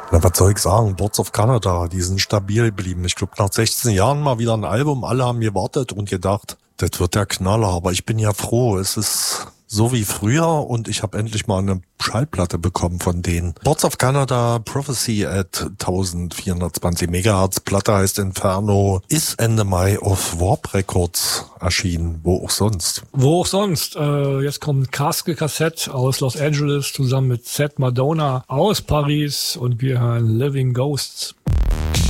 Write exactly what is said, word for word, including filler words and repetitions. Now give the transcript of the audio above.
Na, was soll ich sagen? Boards of Canada, die sind stabil geblieben. Ich glaube, nach sechzehn Jahren mal wieder ein Album. Alle haben gewartet und gedacht, das wird der Knaller. Aber ich bin ja froh, es ist so wie früher und ich habe endlich mal eine Schallplatte bekommen von denen. Boards of Canada, Prophecy at vierzehnhundertzwanzig Megahertz, Platte heißt Inferno, ist Ende Mai auf Warp Records erschienen. Wo auch sonst? Wo auch sonst. Äh, jetzt kommt Castle Cassette aus Los Angeles zusammen mit Seth Madonna aus Paris und wir hören Living Ghosts.